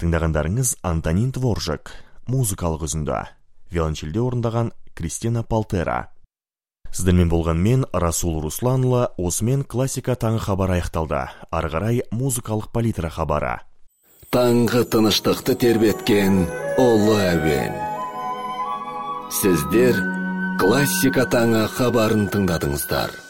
Тыңдағандарыңыз Антонин Дворжак, музыкалық үзінді. Виолончельде орындаған Кристина Палтера. Сіздермен болған мен, Расул Русланлы, осымен классика таңы хабары аяқталды. Ары қарай музыкалық палитра хабары. Таңғы тыныштықты тербеткен ұлы әуен. Сіздер классика таңы хабарын тыңдадыңыздар.